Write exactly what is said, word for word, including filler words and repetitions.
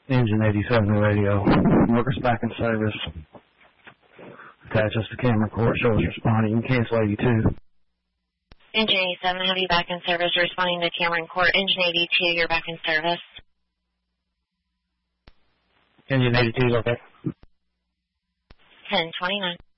Engine eighty-seven radio. Workers back in service. Attach us to camera court. Show us responding. Cancel eighty-two. Engine eighty-seven, have you back in service responding to Cameron Court. Engine eighty-two, you're back in service. Engine eighty-two, okay. ten twenty-nine.